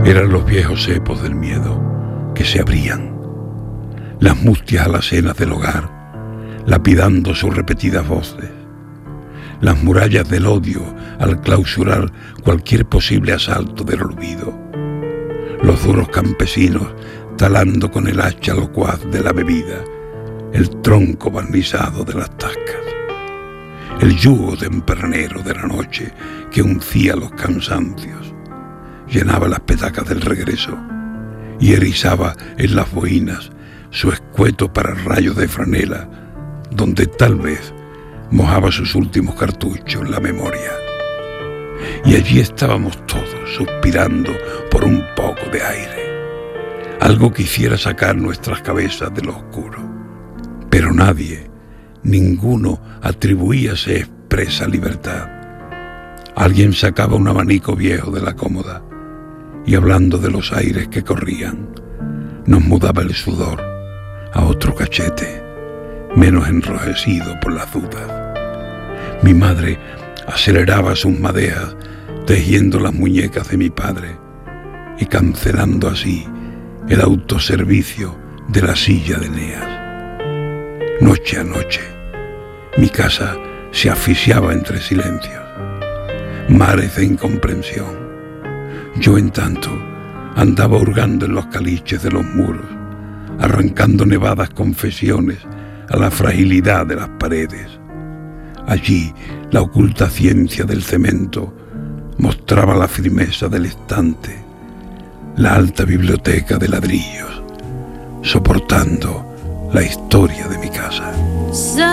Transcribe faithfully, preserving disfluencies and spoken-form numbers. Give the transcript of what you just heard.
Eran los viejos cepos del miedo que se abrían, las mustias alacenas del hogar, lapidando sus repetidas voces, las murallas del odio al clausurar cualquier posible asalto del olvido, los duros campesinos talando con el hacha locuaz de la bebida el tronco barnizado de las tascas, el yugo tempranero de la noche que uncía los cansancios, llenaba las petacas del regreso y erizaba en las bohinas su escueto pararrayo de franela, donde tal vez mojaba sus últimos cartuchos en la memoria. Y allí estábamos todos suspirando por un poco de aire, algo que hiciera sacar nuestras cabezas de lo oscuro. Pero nadie, ninguno atribuíase expresa libertad. Alguien sacaba un abanico viejo de la cómoda y, hablando de los aires que corrían, nos mudaba el sudor a otro cachete, menos enrojecido por las dudas. Mi madre aceleraba sus madejas tejiendo las muñecas de mi padre y cancelando así el autoservicio de la silla de Eneas. Noche a noche, mi casa se asfixiaba entre silencios, mares de incomprensión. Yo, en tanto, andaba hurgando en los caliches de los muros, arrancando nevadas confesiones a la fragilidad de las paredes. Allí, la oculta ciencia del cemento mostraba la firmeza del estante, la alta biblioteca de ladrillos, soportando la historia de mi casa.